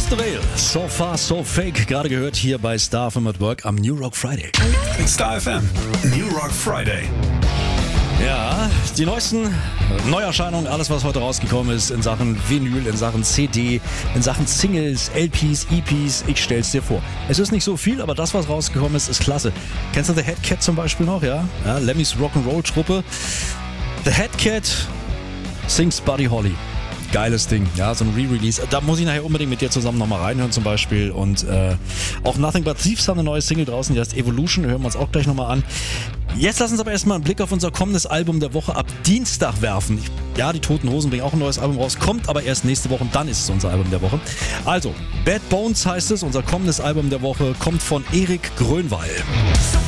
Across the Veil, So Far So Fake, gerade gehört hier bei Star FM at Work am New Rock Friday. Star FM, New Rock Friday. Ja, die neuesten Neuerscheinungen, alles was heute rausgekommen ist in Sachen Vinyl, in Sachen CD, in Sachen Singles, LPs, EPs, ich stell's dir vor. Es ist nicht so viel, aber das, was rausgekommen ist, ist klasse. Kennst du The Headcat zum Beispiel noch, ja? Lemmys Rock'n'Roll-Truppe. The Headcat sings Buddy Holly. Geiles Ding, ja, so ein Re-Release. Da muss ich nachher unbedingt mit dir zusammen nochmal reinhören zum Beispiel. Und auch Nothing But Thieves haben eine neue Single draußen, die heißt Evolution, hören wir uns auch gleich nochmal an. Jetzt lass uns aber erstmal einen Blick auf unser kommendes Album der Woche ab Dienstag werfen. Ja, die Toten Hosen bringen auch ein neues Album raus, kommt aber erst nächste Woche und dann ist es unser Album der Woche. Also, Bad Bones heißt es, unser kommendes Album der Woche kommt von Erik Grönwall.